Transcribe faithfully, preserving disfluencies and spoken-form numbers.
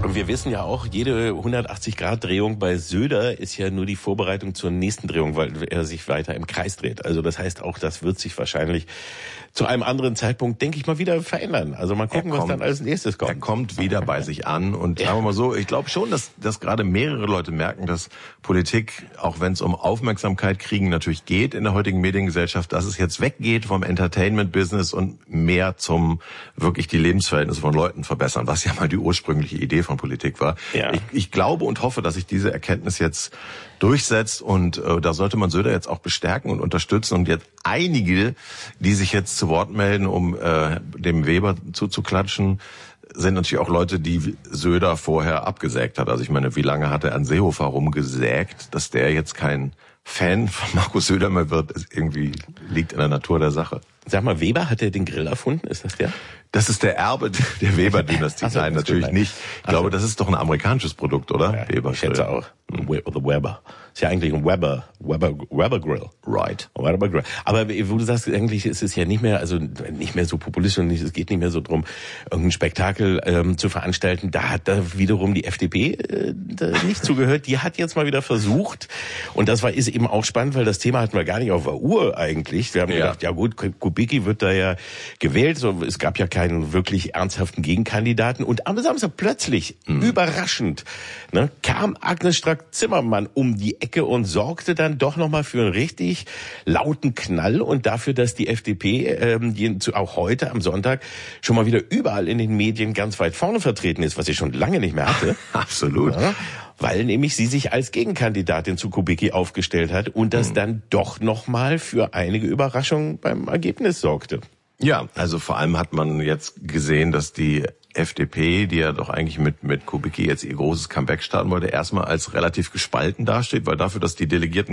Und wir wissen ja auch, jede hundertachtzig-Grad-Drehung bei Söder ist ja nur die Vorbereitung zur nächsten Drehung, weil er sich weiter im Kreis dreht. Also das heißt auch, das wird sich wahrscheinlich zu einem anderen Zeitpunkt, denke ich mal, wieder verändern. Also mal gucken, kommt, was dann als nächstes kommt. Er kommt wieder bei sich an und sagen wir mal so, ich glaube schon, dass, dass gerade mehrere Leute merken, dass Politik, auch wenn es um Aufmerksamkeit kriegen natürlich geht in der heutigen Mediengesellschaft, dass es jetzt weggeht vom Entertainment-Business und mehr zum wirklich die Lebensverhältnisse von Leuten verbessern, was ja mal die ursprüngliche Idee von Politik war. Ja. Ich, ich glaube und hoffe, dass sich diese Erkenntnis jetzt durchsetzt und äh, da sollte man Söder jetzt auch bestärken und unterstützen und jetzt einige, die sich jetzt zu Wort melden, um äh, dem Weber zuzuklatschen, sind natürlich auch Leute, die Söder vorher abgesägt hat. Also ich meine, wie lange hat er an Seehofer rumgesägt, dass der jetzt kein Fan von Markus Söder mehr wird, ist irgendwie liegt in der Natur der Sache. Sag mal, Weber, hat er den Grill erfunden? Ist das der? Das ist der Erbe der Weber-Dynastie. So, Nein, natürlich nein. nicht. Ich Ach glaube, so. das ist doch ein amerikanisches Produkt, oder? Ja, Weber. Ich schätze auch. The Weber. Ist ja eigentlich ein Weber, Weber, Weber Grill. Right. Weber Grill. Aber wo du sagst, eigentlich ist es ja nicht mehr, also nicht mehr so populistisch und nicht, es geht nicht mehr so drum, irgendein Spektakel ähm, zu veranstalten. Da hat da wiederum die F D P äh, nicht zugehört. Die hat jetzt mal wieder versucht. Und das war ist eben auch spannend, weil das Thema hatten wir gar nicht auf der Uhr eigentlich. Wir haben ja. gedacht, ja gut, Kubicki wird da ja gewählt. So, es gab ja keinen wirklich ernsthaften Gegenkandidaten. Und am Samstag plötzlich, mhm. überraschend, ne, kam Agnes Strack-Zimmermann um die Ecke und sorgte dann doch nochmal für einen richtig lauten Knall und dafür, dass die F D P ähm, auch heute am Sonntag schon mal wieder überall in den Medien ganz weit vorne vertreten ist, was sie schon lange nicht mehr hatte. Absolut. Ja, weil nämlich sie sich als Gegenkandidatin zu Kubicki aufgestellt hat und das mhm. dann doch nochmal für einige Überraschungen beim Ergebnis sorgte. Ja, also vor allem hat man jetzt gesehen, dass die F D P, die ja doch eigentlich mit mit Kubicki jetzt ihr großes Comeback starten wollte, erstmal als relativ gespalten dasteht, weil dafür, dass die Delegierten